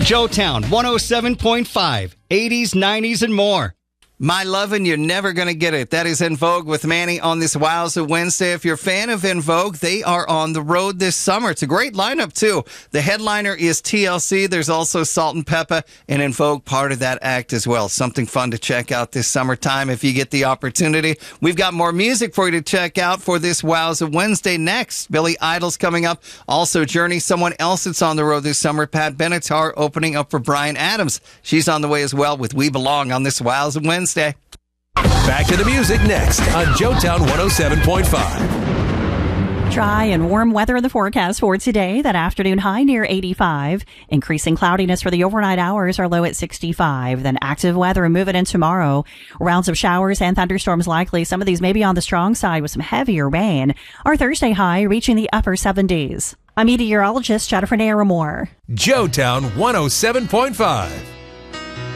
Joetown 107.5, 80s, 90s, and more. My Lovin', You're Never Gonna Get It. That is En Vogue with Manny on this Wowza Wednesday. If you're a fan of En Vogue, they are on the road this summer. It's a great lineup, too. The headliner is TLC. There's also Salt and Peppa, and En Vogue part of that act as well. Something fun to check out this summertime if you get the opportunity. We've got more music for you to check out for this Wowza Wednesday. Next, Billy Idol's coming up. Also, Journey, someone else that's on the road this summer, Pat Benatar, opening up for Bryan Adams. She's on the way as well with We Belong on this Wowza Wednesday. Back to the music next on Joetown 107.5. Dry and warm weather in the forecast for today. That afternoon high near 85. Increasing cloudiness for the overnight hours, are low at 65. Then active weather moving in tomorrow. Rounds of showers and thunderstorms likely. Some of these may be on the strong side with some heavier rain. Our Thursday high reaching the upper 70s. I'm meteorologist Jennifer Naramore. Joetown 107.5.